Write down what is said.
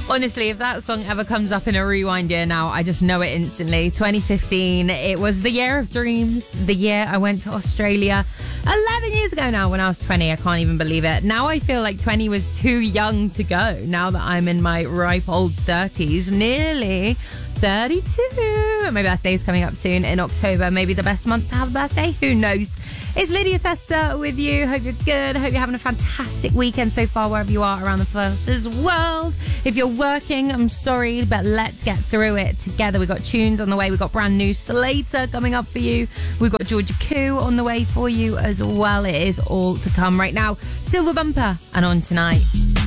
Honestly, if that song ever comes up in a rewind year now, I just know it instantly. 2015, it was the year of dreams, the year I went to Australia 11 years ago now when I was 20. I can't even believe it. Now I feel like 20 was too young to go, now that I'm in my ripe old 30s, nearly 32. My birthday's coming up soon in October. Maybe the best month to have a birthday. Who knows? It's Lydia Testa with you. Hope you're good. Hope you're having a fantastic weekend so far, wherever you are around the Forces world. If you're working, I'm sorry, but let's get through it together. We've got tunes on the way. We've got brand new Slater coming up for you. We've got Georgia Koo on the way for you as well. It is all to come right now. Silver Bumper and On Tonight.